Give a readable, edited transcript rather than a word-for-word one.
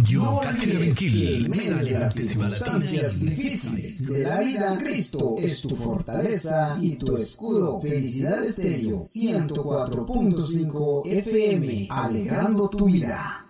Yo, Katia Benquil, en medio de las circunstancias difíciles de la vida, Cristo es tu fortaleza y tu escudo. Felicidad Estéreo 104.5 FM, alegrando tu vida.